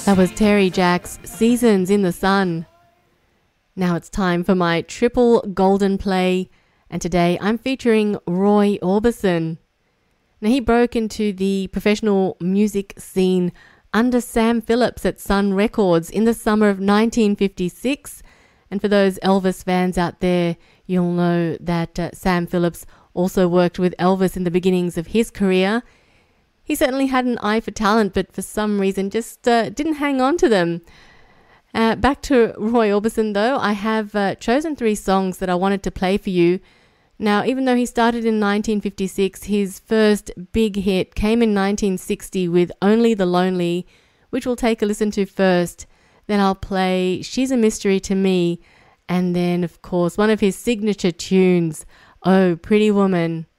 That was Terry Jacks' Seasons in the Sun. Now it's time for my triple golden play, and today I'm featuring Roy Orbison. Now he broke into the professional music scene under Sam Phillips at Sun Records in the summer of 1956. And for those Elvis fans out there, you'll know that Sam Phillips also worked with Elvis in the beginnings of his career. He certainly had an eye for talent, but for some reason just didn't hang on to them. Back to Roy Orbison, though, I have chosen 3 songs that I wanted to play for you. Now, even though he started in 1956, his first big hit came in 1960 with Only the Lonely, which we'll take a listen to first. Then I'll play She's a Mystery to Me, and then, of course, one of his signature tunes, Oh, Pretty Woman.